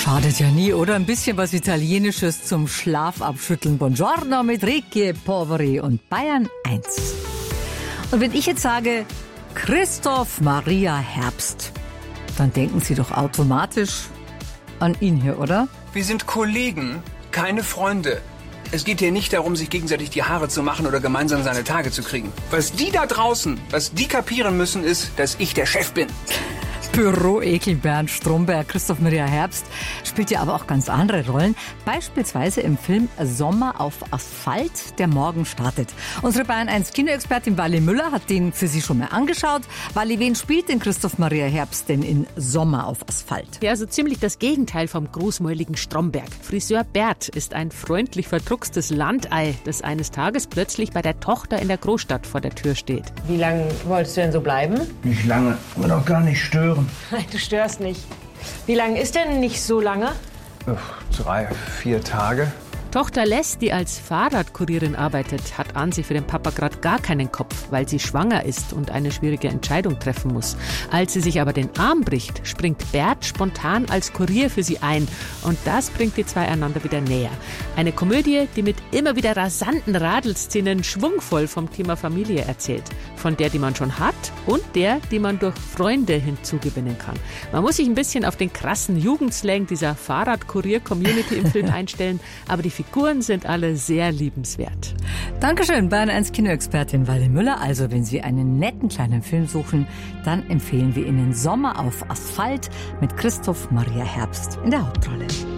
Schadet ja nie, oder? Ein bisschen was Italienisches zum Schlafabschütteln. Buongiorno mit Ricky Poveri und Bayern 1. Und wenn ich jetzt sage Christoph Maria Herbst, dann denken Sie doch automatisch an ihn hier, oder? Wir sind Kollegen, keine Freunde. Es geht hier nicht darum, sich gegenseitig die Haare zu machen oder gemeinsam seine Tage zu kriegen. Was die da draußen, was die kapieren müssen, ist, dass ich der Chef bin. Büroekel Bernd Stromberg. Christoph Maria Herbst spielt ja aber auch ganz andere Rollen. Beispielsweise im Film Sommer auf Asphalt, der morgen startet. Unsere Bayern 1 Kinoexpertin Wally Müller hat den für Sie schon mal angeschaut. Wally, wen spielt denn Christoph Maria Herbst denn in Sommer auf Asphalt? Ja, so ziemlich das Gegenteil vom großmäuligen Stromberg. Friseur Bert ist ein freundlich verdruckstes Landei, das eines Tages plötzlich bei der Tochter in der Großstadt vor der Tür steht. Wie lange wolltest du denn so bleiben? Nicht lange, aber doch gar nicht stören. Nein, du störst nicht. Wie lange ist denn nicht so lange? 3, 4 Tage. Tochter Les, die als Fahrradkurierin arbeitet, hat an sich für den Papa gerade gar keinen Kopf, weil sie schwanger ist und eine schwierige Entscheidung treffen muss. Als sie sich aber den Arm bricht, springt Bert spontan als Kurier für sie ein. Und das bringt die zwei einander wieder näher. Eine Komödie, die mit immer wieder rasanten Radelszenen schwungvoll vom Thema Familie erzählt. Von der, die man schon hat und der, die man durch Freunde hinzugewinnen kann. Man muss sich ein bisschen auf den krassen Jugendslang dieser Fahrradkurier-Community im Film einstellen, aber die Figuren sind alle sehr liebenswert. Dankeschön, Bayern 1 Kinoexpertin Wally Müller. Also, wenn Sie einen netten kleinen Film suchen, dann empfehlen wir Ihnen Sommer auf Asphalt mit Christoph Maria Herbst in der Hauptrolle.